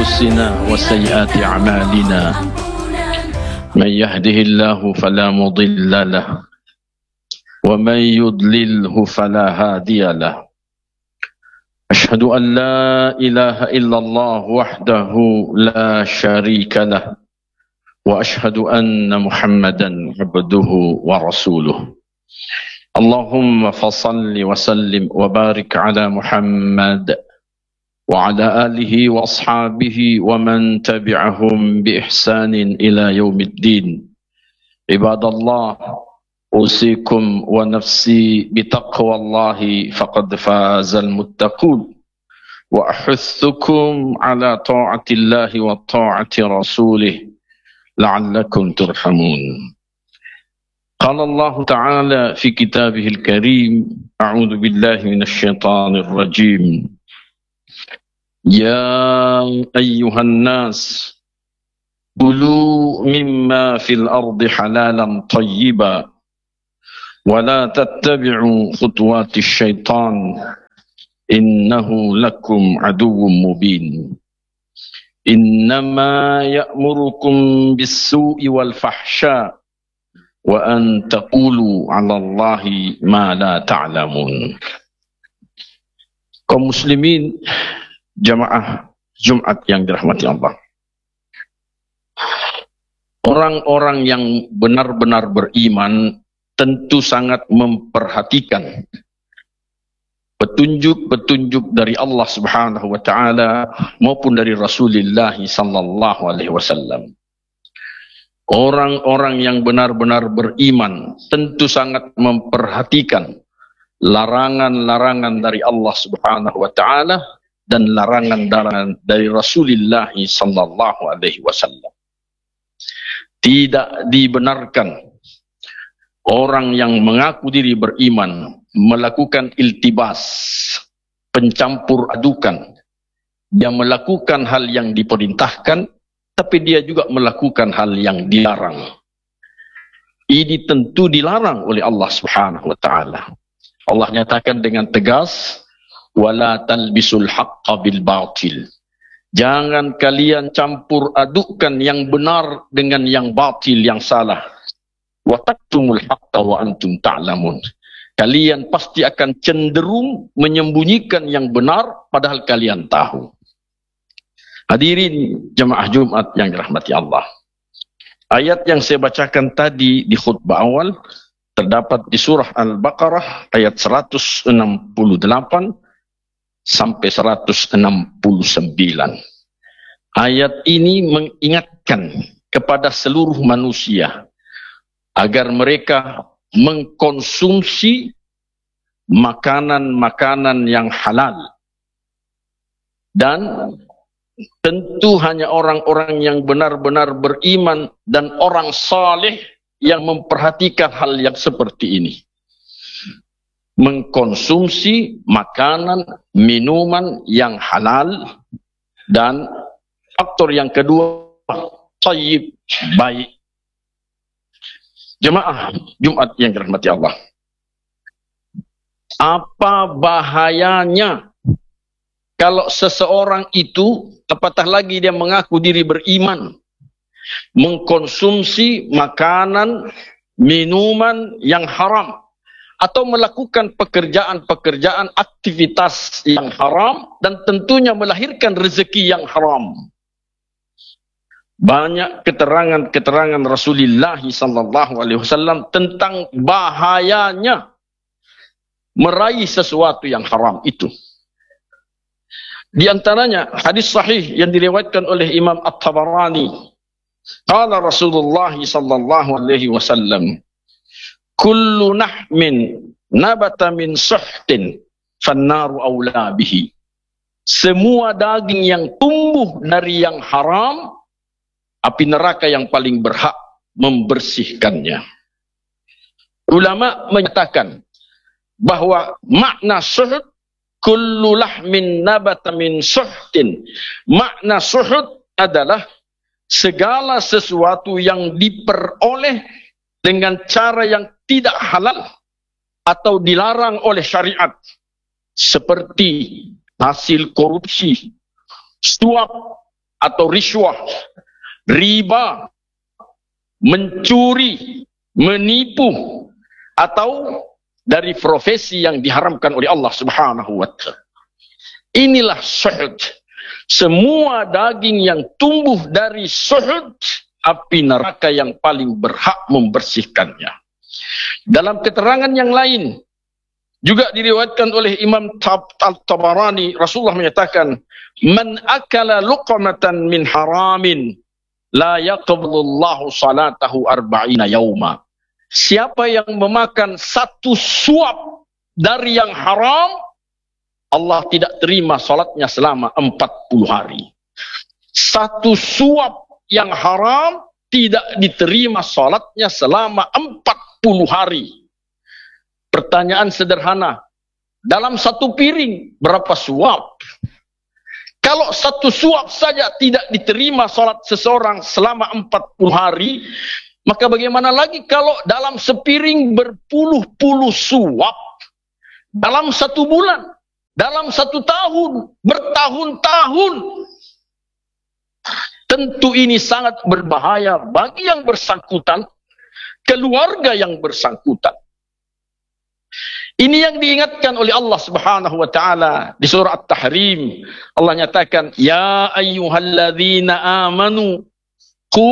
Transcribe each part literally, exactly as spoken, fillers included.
أنفسنا وسيئات أعمالنا من يهده الله فلا مضل له ومن يضلله فلا هادي له أشهد أن لا إله إلا الله وحده لا شريك له وأشهد أن محمدا عبده ورسوله اللهم فصل وسلم وبارك على محمد وعلى آله وأصحابه ومن تبعهم بإحسان إلى يوم الدين عباد الله أوصيكم ونفسي بتقوى الله فقد فاز المتقون وأحثكم على طاعة الله وطاعة رسوله لعلكم ترحمون قال الله تعالى في كتابه الكريم أعوذ بالله من الشيطان الرجيم يا أيها الناس كلوا مما في الأرض حلالا طيبا ولا تتبعوا خطوات الشيطان إنه لكم عدو مبين إنما يأمركم بالسوء والفحشاء وأن تقولوا على الله ما لا تعلمون. Kaum muslimin jamaah Jumat yang dirahmati Allah, orang-orang yang benar-benar beriman tentu sangat memperhatikan petunjuk-petunjuk dari Allah Subhanahu wa taala maupun dari Rasulullah sallallahu alaihi wasallam. Orang-orang yang benar-benar beriman tentu sangat memperhatikan larangan-larangan dari Allah Subhanahu wa taala dan larangan-larangan dari Rasulullah sallallahu alaihi wasallam. Tidak dibenarkan orang yang mengaku diri beriman melakukan iltibas, pencampur adukan. Dia melakukan hal yang diperintahkan, tapi dia juga melakukan hal yang dilarang. Ini tentu dilarang oleh Allah Subhanahu wa taala. Allah nyatakan dengan tegas, wala talbisul haqqa bil batil. Jangan kalian campur adukkan yang benar dengan yang batil, yang salah. Wa taktumul haqqa wa antum ta'lamun. Kalian pasti akan cenderung menyembunyikan yang benar padahal kalian tahu. Hadirin jemaah Jumat yang dirahmati Allah. Ayat yang saya bacakan tadi di khutbah awal terdapat di surah Al-Baqarah ayat seratus enam puluh delapan sampai seratus enam puluh sembilan. Ayat ini mengingatkan kepada seluruh manusia agar mereka mengkonsumsi makanan-makanan yang halal. Dan tentu hanya orang-orang yang benar-benar beriman dan orang saleh yang memperhatikan hal yang seperti ini. Mengkonsumsi makanan, minuman yang halal, dan faktor yang kedua, tayyib, baik. Jemaah Jumat yang dirahmati Allah, apa bahayanya kalau seseorang itu, apatah lagi dia mengaku diri beriman, mengkonsumsi makanan, minuman yang haram, atau melakukan pekerjaan-pekerjaan aktivitas yang haram dan tentunya melahirkan rezeki yang haram. Banyak keterangan-keterangan Rasulullah sallallahu alaihi wasallam tentang bahayanya meraih sesuatu yang haram itu. Di antaranya hadis sahih yang diriwayatkan oleh Imam At-Tabarani. Qala Rasulullah sallallahu alaihi wasallam, kullu nahmin nabata min suhtin fannaru awla bihi. Semua daging yang tumbuh dari yang haram, api neraka yang paling berhak membersihkannya. Ulama menyatakan bahawa makna suhud, kullu lahmin nabata min suhtin. Makna suhud adalah segala sesuatu yang diperoleh dengan cara yang tidak halal atau dilarang oleh syariat, seperti hasil korupsi, suap, atau riswah, riba, mencuri, menipu, atau dari profesi yang diharamkan oleh Allah Subhanahu wa taala. Inilah suhud. Semua daging yang tumbuh dari suhud, api neraka yang paling berhak membersihkannya. Dalam keterangan yang lain, juga diriwayatkan oleh Imam Tabarani, Rasulullah menyatakan, "Man akala luqmatan min haramin, la yaqbalullahu salatahu arba'ina yauma." Siapa yang memakan satu suap dari yang haram, Allah tidak terima salatnya selama empat puluh hari. Satu suap yang haram tidak diterima salatnya selama empat puluh hari. Pertanyaan sederhana, dalam satu piring berapa suap? Kalau satu suap saja tidak diterima salat seseorang selama empat puluh hari, maka bagaimana lagi kalau dalam sepiring berpuluh-puluh suap dalam satu bulan, dalam satu tahun, bertahun-tahun? Tentu ini sangat berbahaya bagi yang bersangkutan, keluarga yang bersangkutan. Ini yang diingatkan oleh Allah Subhanahu wa taala di surah At-Tahrim. Allah nyatakan, "Ya ayyuhalladzina amanu qu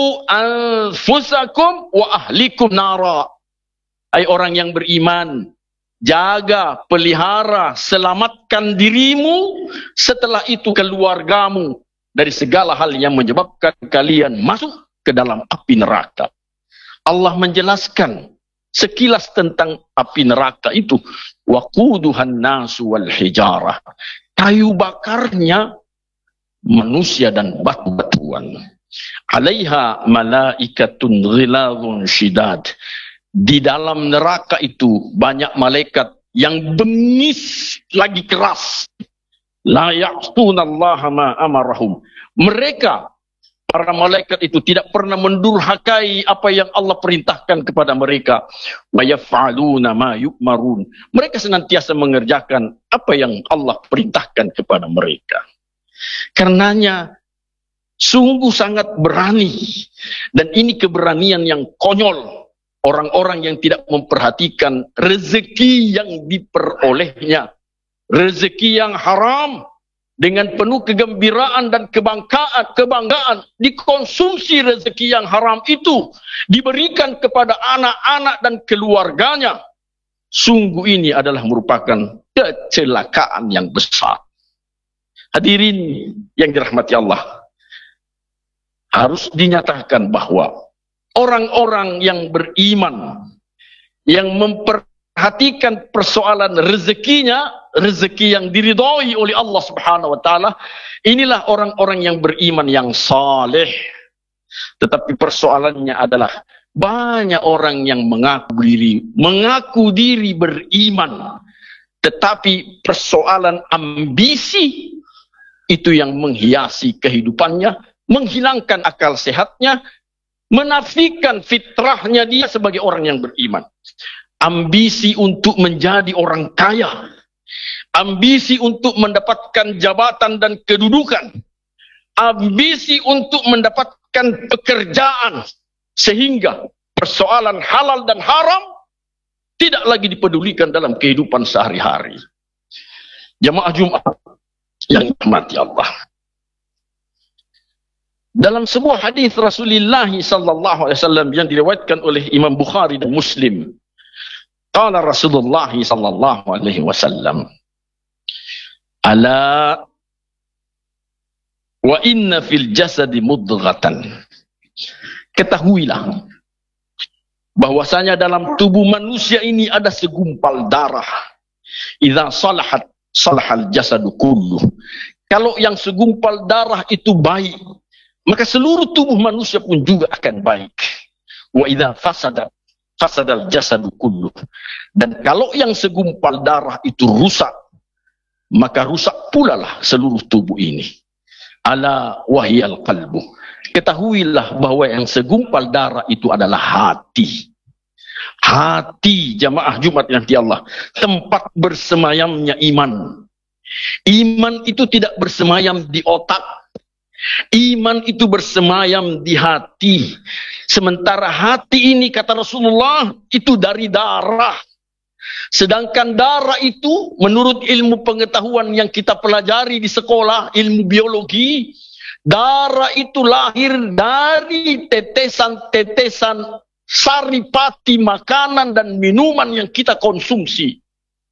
anfusakum wa ahlikum nara." Hai orang yang beriman, jaga, pelihara, selamatkan dirimu, setelah itu keluargamu dari segala hal yang menyebabkan kalian masuk ke dalam api neraka. Allah menjelaskan sekilas tentang api neraka itu. Waquduhan nasu wal hijarah. Kayu bakarnya manusia dan batu-batuan. Alaiha malaikatun ghiladun syidad. Di dalam neraka itu banyak malaikat yang bengis lagi keras. La ya'sunallaha ma amarahum. Mereka, para malaikat itu tidak pernah mendurhakai apa yang Allah perintahkan kepada mereka. Wa yaf'aluna ma yu'marun. Mereka senantiasa mengerjakan apa yang Allah perintahkan kepada mereka. Karenanya sungguh sangat berani, dan ini keberanian yang konyol. Orang-orang yang tidak memperhatikan rezeki yang diperolehnya, rezeki yang haram, dengan penuh kegembiraan dan kebanggaan, kebanggaan dikonsumsi rezeki yang haram itu, diberikan kepada anak-anak dan keluarganya. Sungguh ini adalah merupakan kecelakaan yang besar. Hadirin yang dirahmati Allah, harus dinyatakan bahwa orang-orang yang beriman, yang memperhatikan persoalan rezekinya, rezeki yang diridhoi oleh Allah Subhanahu wa taala, inilah orang-orang yang beriman yang saleh. Tetapi persoalannya adalah banyak orang yang mengaku diri, mengaku diri beriman, tetapi persoalan ambisi itu yang menghiasi kehidupannya, menghilangkan akal sehatnya, menafikan fitrahnya dia sebagai orang yang beriman. Ambisi untuk menjadi orang kaya, ambisi untuk mendapatkan jabatan dan kedudukan, ambisi untuk mendapatkan pekerjaan, sehingga persoalan halal dan haram tidak lagi dipedulikan dalam kehidupan sehari-hari. Jamaah Jumat yang dirahmati Allah, dalam sebuah hadis Rasulullah sallallahu alaihi wasallam yang diriwayatkan oleh Imam Bukhari dan Muslim, qala Rasulullah sallallahu alaihi wasallam, ala wa inna fil jasadi mudghatan. Ketahuilah bahwasanya dalam tubuh manusia ini ada segumpal darah. Idza salahat salahal jasadu kulluh. Kalau yang segumpal darah itu baik, maka seluruh tubuh manusia pun juga akan baik. Wa idza fasada fasadal jasadu kulluh. Dan kalau yang segumpal darah itu rusak, maka rusak pula lah seluruh tubuh ini. Ala wahyal qalbu. Ketahuilah bahwa yang segumpal darah itu adalah hati. Hati, jamaah Jumat yang di Allah, tempat bersemayamnya iman. Iman itu tidak bersemayam di otak. Iman itu bersemayam di hati. Sementara hati ini, kata Rasulullah, itu dari darah. Sedangkan darah itu, menurut ilmu pengetahuan yang kita pelajari di sekolah, ilmu biologi, darah itu lahir dari tetesan-tetesan saripati makanan dan minuman yang kita konsumsi.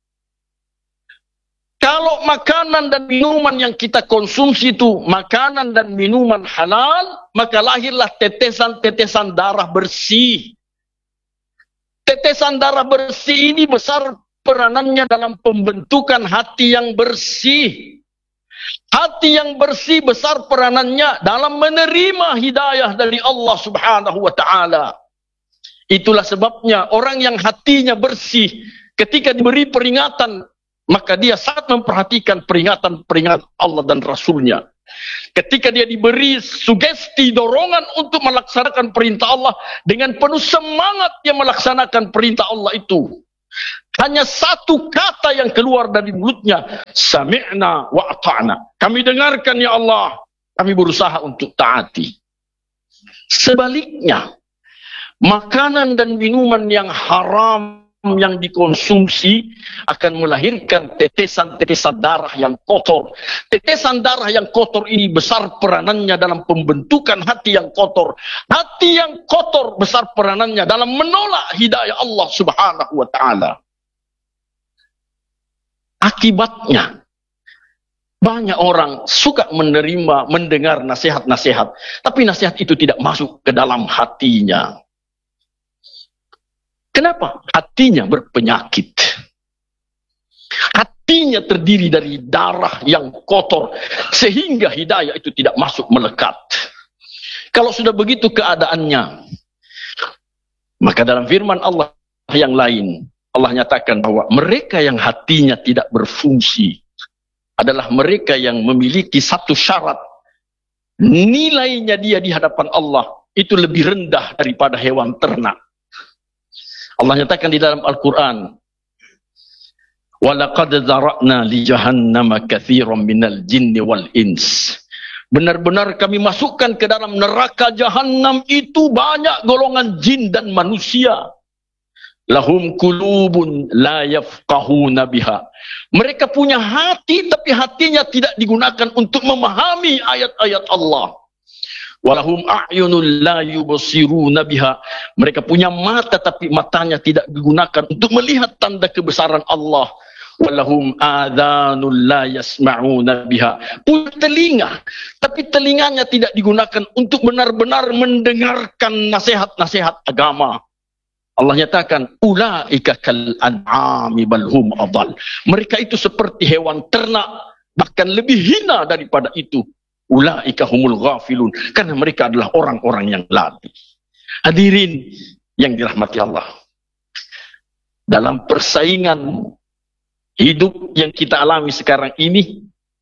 Kalau makanan dan minuman yang kita konsumsi itu makanan dan minuman halal, maka lahirlah tetesan-tetesan darah bersih. Tetesan darah bersih ini besar peranannya dalam pembentukan hati yang bersih. Hati yang bersih besar peranannya dalam menerima hidayah dari Allah Subhanahu wa taala. Itulah sebabnya orang yang hatinya bersih ketika diberi peringatan, maka dia sangat memperhatikan peringatan-peringatan Allah dan Rasulnya. Ketika dia diberi sugesti, dorongan untuk melaksanakan perintah Allah, dengan penuh semangat dia melaksanakan perintah Allah itu. Hanya satu kata yang keluar dari mulutnya, sami'na wa ata'na. Kami dengarkan ya Allah, kami berusaha untuk taati. Sebaliknya, makanan dan minuman yang haram yang dikonsumsi akan melahirkan tetesan-tetesan darah yang kotor. Tetesan darah yang kotor ini besar peranannya dalam pembentukan hati yang kotor. Hati yang kotor besar peranannya dalam menolak hidayah Allah Subhanahu wa taala. Akibatnya banyak orang suka menerima, mendengar nasihat-nasihat, tapi nasihat itu tidak masuk ke dalam hatinya. Kenapa? Hatinya berpenyakit. Hatinya terdiri dari darah yang kotor, sehingga hidayah itu tidak masuk melekat. Kalau sudah begitu keadaannya, maka dalam firman Allah yang lain, Allah nyatakan bahwa mereka yang hatinya tidak berfungsi adalah mereka yang memiliki satu syarat. Nilainya dia di hadapan Allah itu lebih rendah daripada hewan ternak. Allah nyatakan di dalam Al-Quran, وَلَقَدْ ذَرَأْنَا لِجَهَنَّمَ كَثِيرًا مِنَ الْجِنِّ وَالْإِنسِ. Benar-benar kami masukkan ke dalam neraka Jahannam itu banyak golongan jin dan manusia. Lahum kulubun la yafqahuna biha. Mereka punya hati, tapi hatinya tidak digunakan untuk memahami ayat-ayat Allah. Walahum a'yunul la yubsiruna biha. Mereka punya mata, tapi matanya tidak digunakan untuk melihat tanda kebesaran Allah. Walahum adhanul la yasma'una biha. Punya telinga, tapi telinganya tidak digunakan untuk benar-benar mendengarkan nasihat-nasihat agama. Allah nyatakan, ulaika kal an'ami bal hum adall. Mereka itu seperti hewan ternak, bahkan lebih hina daripada itu. Ulaika humul ghafilun, karena mereka adalah orang-orang yang lalai. Hadirin yang dirahmati Allah, dalam persaingan hidup yang kita alami sekarang ini,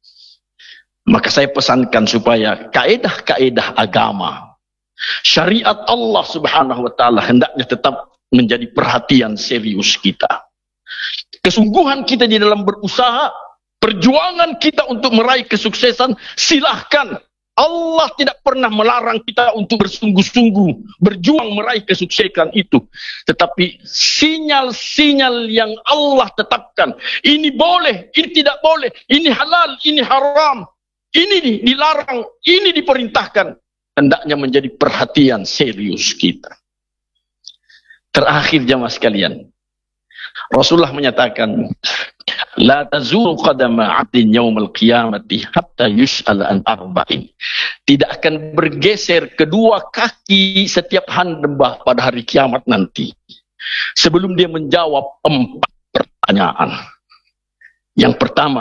maka saya pesankan supaya kaedah-kaedah agama, syariat Allah Subhanahu wa taala hendaknya tetap menjadi perhatian serius kita. Kesungguhan kita di dalam berusaha, perjuangan kita untuk meraih kesuksesan, silahkan. Allah tidak pernah melarang kita untuk bersungguh-sungguh berjuang meraih kesuksesan itu. Tetapi sinyal-sinyal yang Allah tetapkan, ini boleh, ini tidak boleh, ini halal, ini haram, ini dilarang, ini diperintahkan, hendaknya menjadi perhatian serius kita. Terakhir jamaah sekalian, Rasulullah menyatakan, la tazulu qadama 'abdin yaumal qiyamati hatta yus'ala an arba'in. Tidak akan bergeser kedua kaki setiap hamba pada hari kiamat nanti sebelum dia menjawab empat pertanyaan. Yang pertama,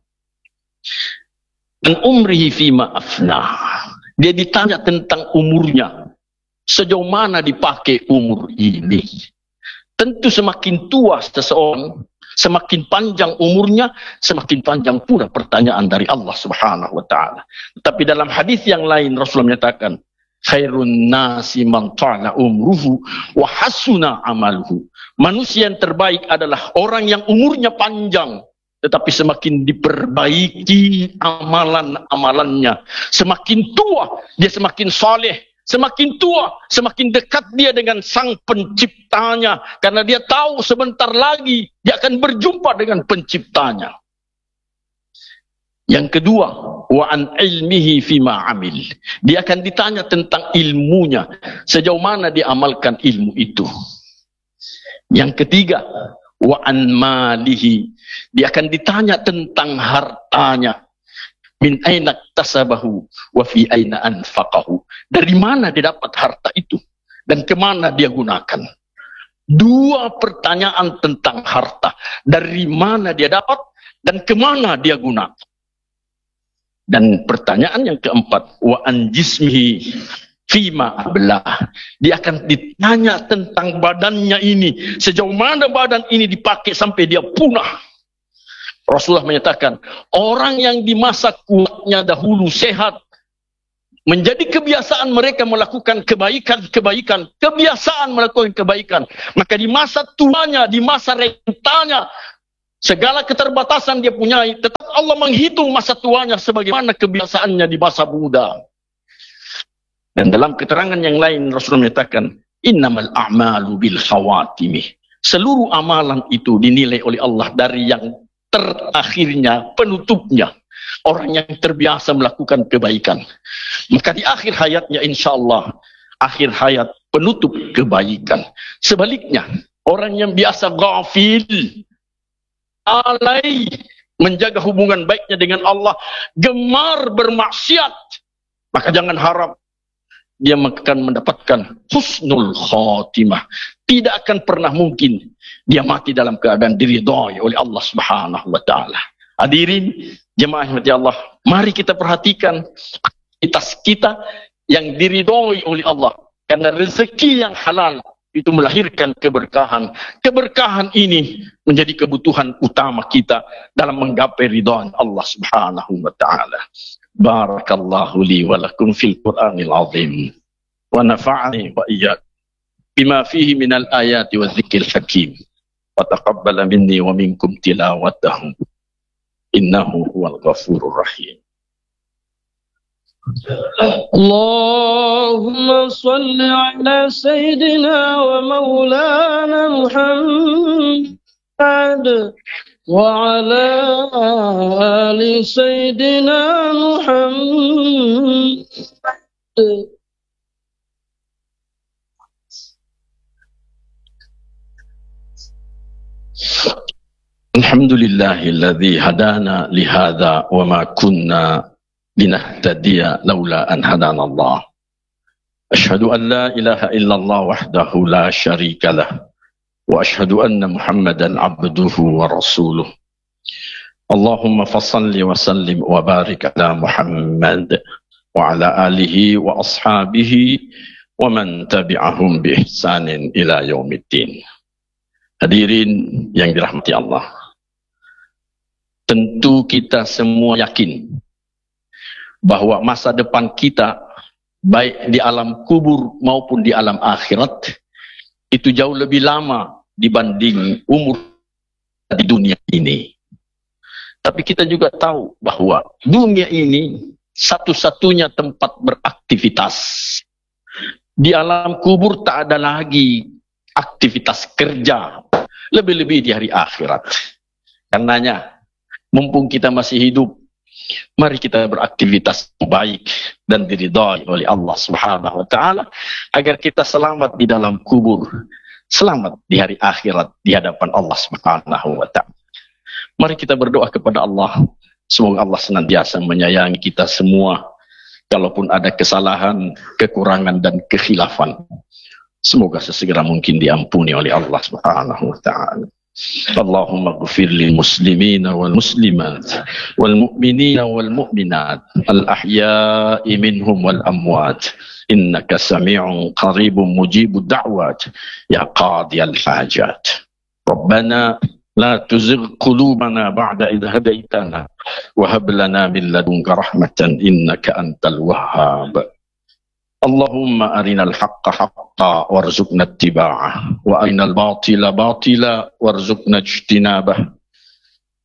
an umrihi fima afna. Dia ditanya tentang umurnya. Sejauh mana dipakai umur ini? Tentu semakin tua seseorang, semakin panjang umurnya, semakin panjang pula pertanyaan dari Allah Subhanahu wa taala. Tapi dalam hadis yang lain Rasulullah menyatakan, khairun nasi man ta'ala umruhu wa hasuna amaluhu. Manusia yang terbaik adalah orang yang umurnya panjang tetapi semakin diperbaiki amalan-amalannya. Semakin tua, dia semakin saleh. Semakin tua, semakin dekat dia dengan sang penciptanya. Karena dia tahu sebentar lagi dia akan berjumpa dengan penciptanya. Yang kedua, wa an ilmihi fima amil. Dia akan ditanya tentang ilmunya. Sejauh mana dia amalkan ilmu itu. Yang ketiga, wa an malihi. Dia akan ditanya tentang hartanya. Min aina tasabahu wa fi aina anfaqahu. Dari mana dia dapat harta itu dan kemana dia gunakan. Dua pertanyaan tentang harta. Dari mana dia dapat dan kemana dia gunakan. Dan pertanyaan yang keempat, wa an jismihi fima ablah. Dia akan ditanya tentang badannya ini. Sejauh mana badan ini dipakai sampai dia punah. Rasulullah menyatakan, orang yang di masa kuatnya dahulu sehat, menjadi kebiasaan mereka melakukan kebaikan-kebaikan, kebiasaan melakukan kebaikan. Maka di masa tuanya, di masa rentanya, segala keterbatasan dia punyai, tetap Allah menghitung masa tuanya sebagaimana kebiasaannya di masa muda. Dan dalam keterangan yang lain Rasulullah menyatakan, innamal a'malu bil khawatimi. Seluruh amalan itu dinilai oleh Allah dari yang terakhirnya, penutupnya. Orang yang terbiasa melakukan kebaikan. Maka di akhir hayatnya insyaAllah, akhir hayat penutup kebaikan. Sebaliknya, orang yang biasa ghafil, alai, menjaga hubungan baiknya dengan Allah, gemar bermaksiat, maka jangan harap dia akan mendapatkan husnul khatimah. Tidak akan pernah mungkin dia mati dalam keadaan diridhai oleh Allah Subhanahu wa taala. Hadirin jemaah rahmati Allah, mari kita perhatikan aktivitas kita yang diridhai oleh Allah. Karena rezeki yang halal itu melahirkan keberkahan. Keberkahan ini menjadi kebutuhan utama kita dalam menggapai ridha Allah Subhanahu wa taala. Barakallahu li wa lakum fil Qur'anil azim wa nafa'ani wa iyyakum bima fihi minal ayati wa dzikril hakim wa taqabbala minni wa minkum tilawatahu innahu huwal ghafurur rahim. Allahumma salli ala sayyidina wa maulana Muhammad wa ala ali sayyidina Muhammad. Alhamdulillahilladzi hadana lihadza wa ma kunna linahtadiya laula an hadana Allah. Ashhadu an la ilaha illallah wahdahu la syarika lah. Wa ashhadu anna Muhammadan abduhu wa rasuluh. Allahumma fassalli wa sallim wa barik ala Muhammad wa ala alihi wa ashabihi wa man tabi'ahum bi ihsanin ila yaumiddin. Hadirin yang dirahmati Allah. Tentu kita semua yakin bahwa masa depan kita baik di alam kubur maupun di alam akhirat itu jauh lebih lama dibanding umur di dunia ini. Tapi kita juga tahu bahwa dunia ini satu-satunya tempat beraktivitas. Di alam kubur tak ada lagi aktivitas kerja, lebih-lebih di hari akhirat. Karenanya, mumpung kita masih hidup, mari kita beraktivitas baik dan diridhai oleh Allah Subhanahu wa taala agar kita selamat di dalam kubur, selamat di hari akhirat di hadapan Allah Subhanahu wa taala. Mari kita berdoa kepada Allah, semoga Allah senantiasa menyayangi kita semua. Kalaupun ada kesalahan, kekurangan dan kekhilafan, semoga sesegera mungkin diampuni oleh Allah Subhanahu wa taala. Allahumma ghfir lil muslimina wal muslimat wal mu'minina wal mu'minat al ahya'i minhum wal amwat innaka sami'un qaribun mujibud da'wat ya qadiyal hajat. Rabbana la tuzigh qulubana ba'da idh hadaytana wa hab lana min ladunka rahmatan innaka antal wahhab. Allahumma arinal haqqa haqqa warzuqna ittiba'ah wa arinal batila batila warzuqna ijtinabah.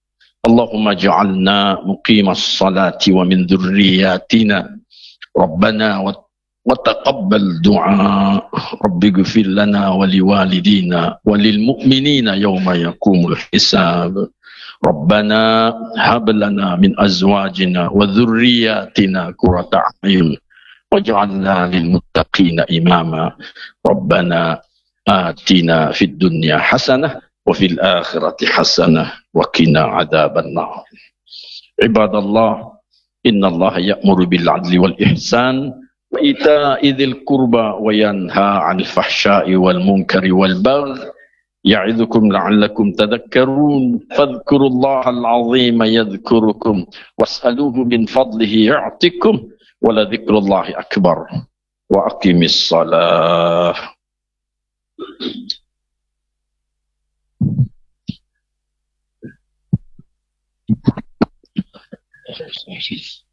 اللهم اجعلنا مقيم الصلاة ومن ذرياتنا ربنا وتقبل دعاء رب اغفر لنا ولوالدينا وللمؤمنين يوم يقوم الحساب ربنا هب لنا من أزواجنا وذرياتنا قرة أعين واجعلنا للمتقين إماما ربنا آتنا في الدنيا حسنة وفي الآخرة حسنة وقنا عذاب النار عباد الله إن الله يأمر بالعدل والإحسان وإيتاء ذي القربى وينهى عن الفحشاء والمنكر والبغي يعظكم لعلكم تذكرون فاذكروا الله العظيم يذكركم واسألوه من فضله يعطكم ولذكر الله أكبر وأقم الصلاة. Thank you.